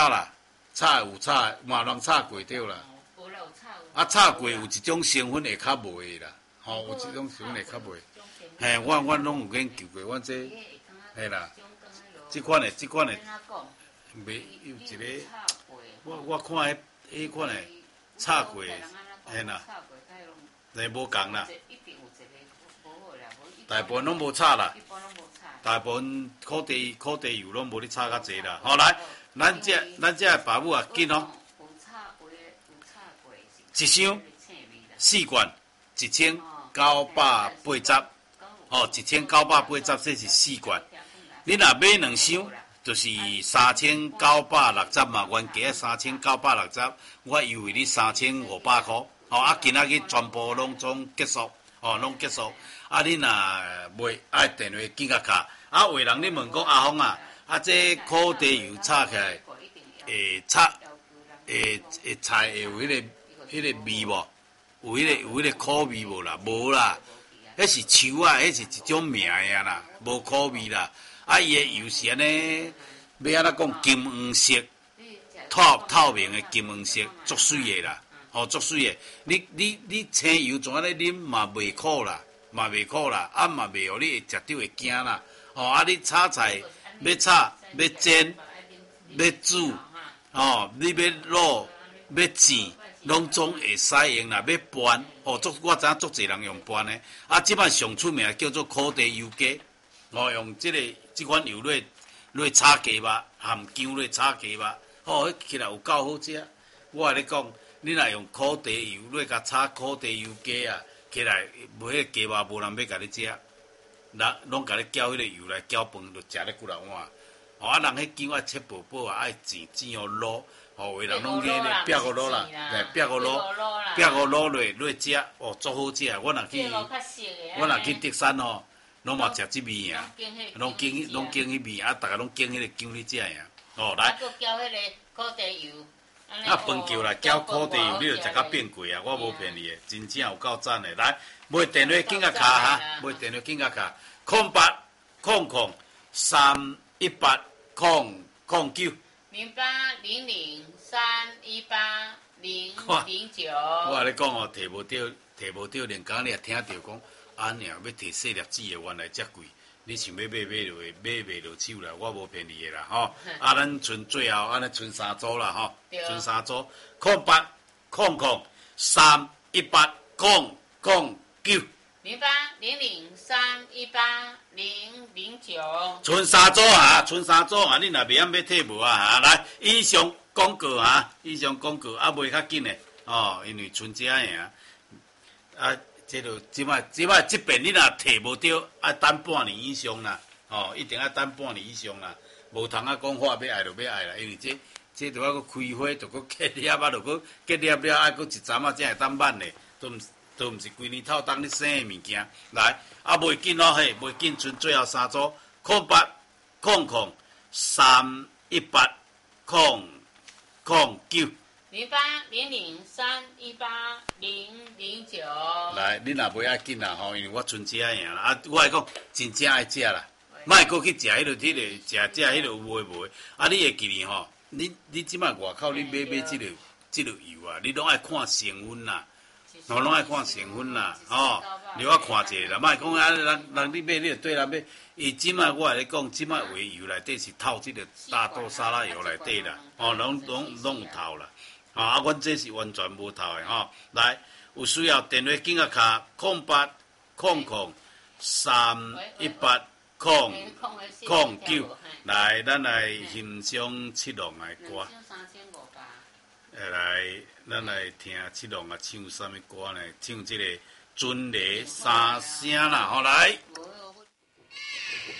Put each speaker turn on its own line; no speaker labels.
炒啦，炒有炒，嘛人炒过对啦。
无啦有炒。
啊，炒过有一种成分会较袂啦，吼，有一种成分会较袂。嘿，我拢有研究过，我这，嘿啦，即款的，袂有一个，我看迄款的炒过，嘿啦，你无共啦。大部分拢无炒啦，大部分烤地油拢无咧炒较济啦。好来，咱这爸母啊，紧哦。一箱4罐1980，哦，1980，这是4罐。你若买2箱，就是3960嘛，原价3960，我优惠你3500块。哦，啊，今仔日全部总结束，哦，拢结束。啊，你若袂爱电话紧甲卡，啊，有人咧问讲阿峰啊，啊，这烤地油炒起来，菜会有迄个味无？有迄个烤味无啦？无啦，迄是树啊，迄是一种名啊啦，无烤味啦。啊，伊个油是安尼，要安怎讲？金黄色，透明的金黄色，足水的啦，吼，足水的。你青油怎咧啉嘛袂苦啦？嘛袂苦啦，啊嘛袂互你食着会惊啦。吼，啊你炒菜要炒要煎要煮，吼，你要卤要煎，拢总会使用啦。要拌，吼，我知影足侪人用拌的。啊，即摆上出名叫做烤地油鸡，吼，用即款油来炒鸡肉，含姜来炒鸡肉，吼，迄起来有够好食。我咧讲，你若用烤地油来甲炒烤地油鸡啊。起来，无迄个鸡肉无人要甲你食，拢甲你搅迄个油来搅饭，就食咧几来碗。吼啊，人迄姜爱切薄薄啊，爱煎互卤，吼，有人拢咧煸互卤啦，煸互卤来食，哦，足好食。我若去德山吼，拢嘛食即味啊，拢拣迄味啊，逐个拢拣迄个姜去食呀。哦，来。啊，
佮搅迄个烤地油。
啊，饭球啦，搅烤地油，你著食甲变贵啊！我无骗你的，真正有够赞的。来，买电话紧甲卡哈，买电话紧甲卡0800318009。
0800318009。
我咧讲哦，摕无着，连讲你也听着讲，啊，尔要摕细粒子的，原来遮贵。你想要买袂落手啦，我无骗你的啦，吼！啊，咱剩最后安尼剩3组啦，吼，剩3组，0800318009。
0800318009。
剩3组啊，剩3组啊，你若袂晓要退无啊？哈，来，以上广告啊，啊，卖较紧的哦，因为剩遮尔啊。即落即摆即边你若摕无着，爱等半年以上啦，吼，一定要等半年以上啦，无通啊讲话要爱就要爱啦，因为这着要搁开花，着搁结粒啊，着搁结粒了，爱搁一阵啊才会当挽嘞，都毋是规年头当你生的物件。来，啊袂紧咯嘿，袂紧，剩最后3组0800318009。
0800318009。
来，你若袂爱紧啦吼，因为我剩遮尔啦。啊，我来讲，真正爱食啦，莫搁去食迄落食迄落有诶无？啊，你会记哩吼？你即摆外口你买即落油啊，你拢爱看成分啦，拢爱看成分啦，吼，你我看者啦，莫讲啊，人你买你就对啦买。伊即摆我来讲，即摆有诶油内底是透即个大豆沙拉油内底啦，哦，拢有透啦。啊，阮这是完全无透的吼。来，有需要电话紧甲卡0800318009。来，咱来欣赏七龙的歌。来，咱来听七龙啊唱啥物歌呢？唱即个《春雷三声》啦，吼来。